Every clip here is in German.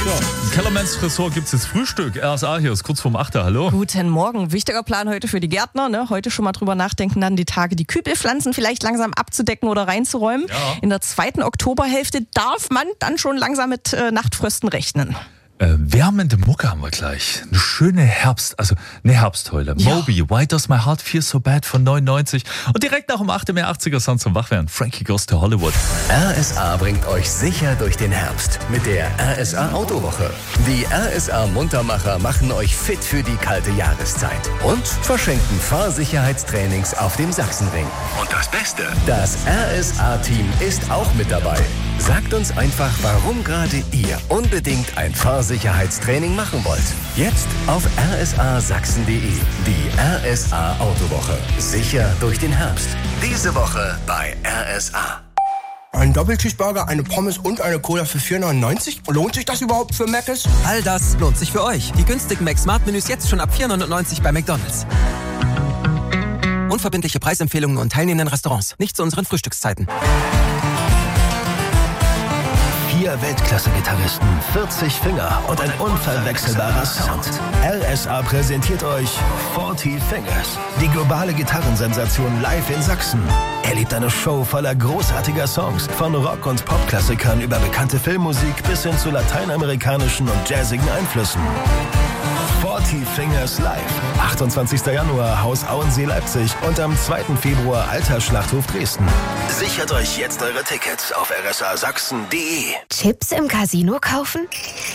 Im Kellermanns Ressort gibt es jetzt Frühstück. RSA hier ist kurz vorm 8. Hallo. Guten Morgen. Wichtiger Plan heute für die Gärtner. Ne? Heute schon mal drüber nachdenken, dann die Tage die Kübelpflanzen vielleicht langsam abzudecken oder reinzuräumen. Ja. In der zweiten Oktoberhälfte darf man dann schon langsam mit Nachtfrösten rechnen. Wärmende Mucke haben wir gleich. Eine schöne Herbstheule. Ja. Moby, Why Does My Heart Feel So Bad von 99. Und direkt nach um 8 mehr 80er Sound zum Wachwerden. Frankie Goes to Hollywood. RSA bringt euch sicher durch den Herbst mit der RSA Autowoche. Die RSA Muntermacher machen euch fit für die kalte Jahreszeit und verschenken Fahrsicherheitstrainings auf dem Sachsenring. Und das Beste, das RSA-Team ist auch mit dabei. Sagt uns einfach, warum gerade ihr unbedingt ein Fahrsicherheitstraining machen wollt. Jetzt auf rsasachsen.de. Die RSA Autowoche. Sicher durch den Herbst. Diese Woche bei RSA. Ein Doppelcheeseburger, eine Pommes und eine Cola für 4,99? Lohnt sich das überhaupt für Mc's? All das lohnt sich für euch. Die günstigen Mac-Smart-Menüs jetzt schon ab 4,99 bei McDonald's. Unverbindliche Preisempfehlungen und teilnehmenden Restaurants. Nicht zu unseren Frühstückszeiten. 4 Weltklasse-Gitarristen, 40 Finger und ein unverwechselbarer Sound. RSA präsentiert euch 40 Fingers, die globale Gitarrensensation live in Sachsen. Erlebt eine Show voller großartiger Songs, von Rock- und Popklassikern über bekannte Filmmusik bis hin zu lateinamerikanischen und jazzigen Einflüssen. 40 Fingers live. 28. Januar Haus Auensee Leipzig und am 2. Februar Alter Schlachthof Dresden. Sichert euch jetzt eure Tickets auf rsasachsen.de. Chips im Casino kaufen?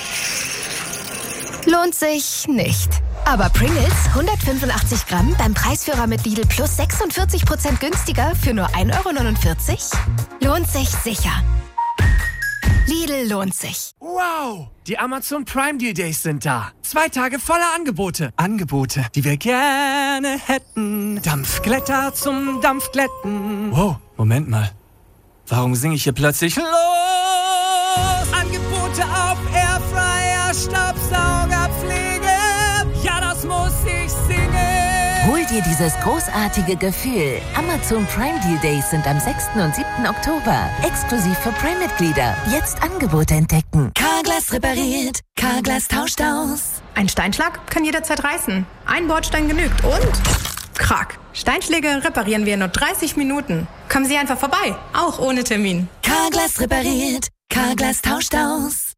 Lohnt sich nicht. Aber Pringles 185 Gramm beim Preisführer mit Lidl plus 46% günstiger für nur 1,49 €? Lohnt sich sicher. Lidl lohnt sich. Wow! Die Amazon Prime Deal Days sind da. 2 Tage voller Angebote. Angebote, die wir gerne hätten. Dampfglätter zum Dampfglätten. Wow, Moment mal. Warum singe ich hier plötzlich los? Angebote auf Airfryer, Staubsaugerpflege. Ja, das muss ich singen. Hol dir dieses großartige Gefühl. Amazon Prime Deal Days sind am 6. und 7. Oktober. Exklusiv für Prime-Mitglieder. Jetzt Angebote entdecken. Carglass repariert. Carglass tauscht aus. Ein Steinschlag kann jederzeit reißen. Ein Bordstein genügt und... Krack. Steinschläge reparieren wir in nur 30 Minuten. Kommen Sie einfach vorbei. Auch ohne Termin. Carglass repariert. Carglass tauscht aus.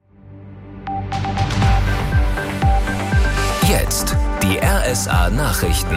Jetzt die RSA Nachrichten.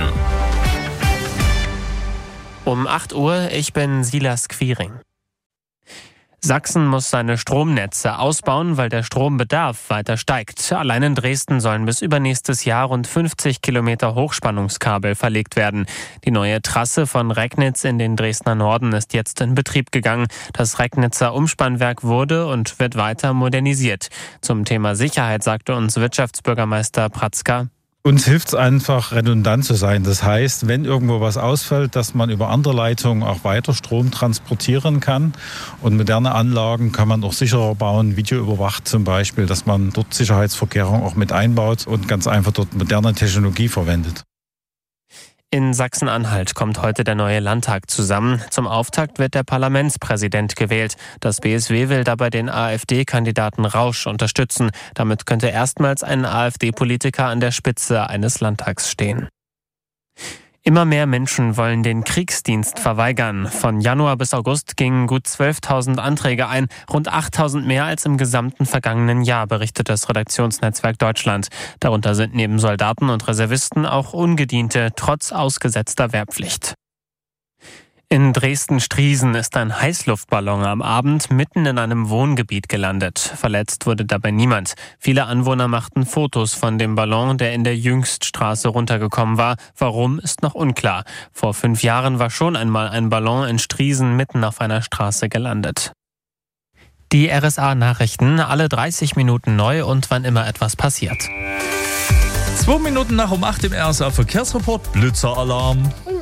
Um 8 Uhr, ich bin Silas Quiring. Sachsen muss seine Stromnetze ausbauen, weil der Strombedarf weiter steigt. Allein in Dresden sollen bis übernächstes Jahr rund 50 Kilometer Hochspannungskabel verlegt werden. Die neue Trasse von Recknitz in den Dresdner Norden ist jetzt in Betrieb gegangen. Das Recknitzer Umspannwerk wurde und wird weiter modernisiert. Zum Thema Sicherheit sagte uns Wirtschaftsbürgermeister Pratzka: Uns hilft es einfach, redundant zu sein. Das heißt, wenn irgendwo was ausfällt, dass man über andere Leitungen auch weiter Strom transportieren kann. Und moderne Anlagen kann man auch sicherer bauen, videoüberwacht zum Beispiel, dass man dort Sicherheitsvorkehrungen auch mit einbaut und ganz einfach dort moderne Technologie verwendet. In Sachsen-Anhalt kommt heute der neue Landtag zusammen. Zum Auftakt wird der Parlamentspräsident gewählt. Das BSW will dabei den AfD-Kandidaten Rausch unterstützen. Damit könnte erstmals ein AfD-Politiker an der Spitze eines Landtags stehen. Immer mehr Menschen wollen den Kriegsdienst verweigern. Von Januar bis August gingen gut 12.000 Anträge ein, rund 8.000 mehr als im gesamten vergangenen Jahr, berichtet das Redaktionsnetzwerk Deutschland. Darunter sind neben Soldaten und Reservisten auch Ungediente, trotz ausgesetzter Wehrpflicht. In Dresden-Striesen ist ein Heißluftballon am Abend mitten in einem Wohngebiet gelandet. Verletzt wurde dabei niemand. Viele Anwohner machten Fotos von dem Ballon, der in der Jüngststraße runtergekommen war. Warum, ist noch unklar. Vor 5 Jahren war schon einmal ein Ballon in Striesen mitten auf einer Straße gelandet. Die RSA-Nachrichten, alle 30 Minuten neu und wann immer etwas passiert. 2 Minuten nach um 8 im RSA Verkehrsreport. Blitzeralarm.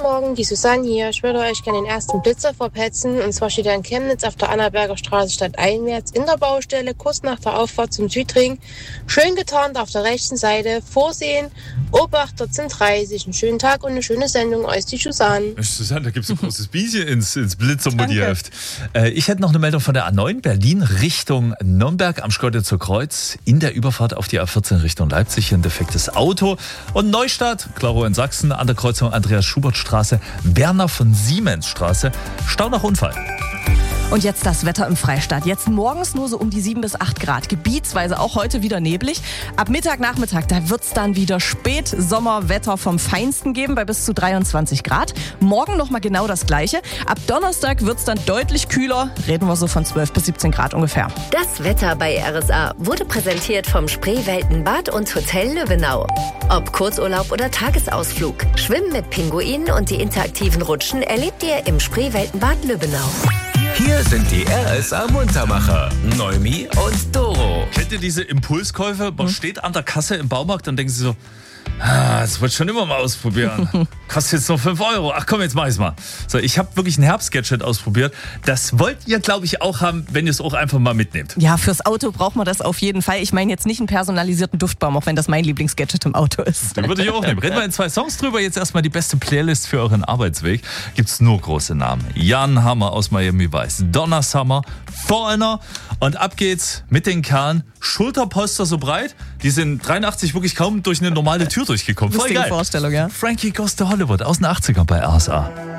Morgen, die Susanne hier. Ich würde euch gerne den ersten Blitzer verpetzen. Und zwar steht er in Chemnitz auf der Annaberger Straße stadteinwärts in der Baustelle, kurz nach der Auffahrt zum Südring. Schön getarnt auf der rechten Seite. Vorsehen, Obacht 14:30. Einen schönen Tag und eine schöne Sendung. Euch die Susanne. Susanne, da gibt es ein großes Bieschen ins Blitzermodierheft. Ich hätte noch eine Meldung von der A9 Berlin Richtung Nürnberg am Schkeuditzer Kreuz. In der Überfahrt auf die A14 Richtung Leipzig ein defektes Auto. Und Neustadt, Klaro in Sachsen, an der Kreuzung Andreas-Schubert-Straße, Werner von Siemens-Straße. Stau nach Unfall. Und jetzt das Wetter im Freistaat. Jetzt morgens nur so um die 7 bis 8 Grad. Gebietsweise auch heute wieder neblig. Ab Mittag, Nachmittag, da wird's dann wieder Spätsommerwetter vom Feinsten geben, bei bis zu 23 Grad. Morgen nochmal genau das Gleiche. Ab Donnerstag wird's dann deutlich kühler. Reden wir so von 12 bis 17 Grad ungefähr. Das Wetter bei RSA wurde präsentiert vom Spreeweltenbad und Hotel Löwenau. Ob Kurzurlaub oder Tagesausflug, Schwimmen mit Pinguinen und die interaktiven Rutschen erlebt ihr im Spreeweltenbad Löwenau. Hier sind die RSA Muntermacher, Neumi und Doro. Kennt ihr diese Impulskäufe? Man steht an der Kasse im Baumarkt und denkt sich so, das wollte ich schon immer mal ausprobieren. Kostet jetzt nur 5 Euro. Ach komm, jetzt mach ich's mal. So, ich habe wirklich einen Herbstgadget ausprobiert. Das wollt ihr, glaube ich, auch haben, wenn ihr es auch einfach mal mitnehmt. Ja, fürs Auto braucht man das auf jeden Fall. Ich meine jetzt nicht einen personalisierten Duftbaum, auch wenn das mein Lieblingsgadget im Auto ist. Den würde ich auch nehmen. Reden wir in 2 Songs drüber. Jetzt erstmal die beste Playlist für euren Arbeitsweg. Gibt's nur große Namen. Jan Hammer aus Miami Vice, Donna Summer, Foreigner. Und ab geht's mit den Kerlen. Schulterpolster so breit. Die sind 83 wirklich kaum durch eine normale Tür durchgekommen. Voll Lustige geil. Vorstellung, ja. Frankie Goes to Hollywood aus den 80ern bei RSA.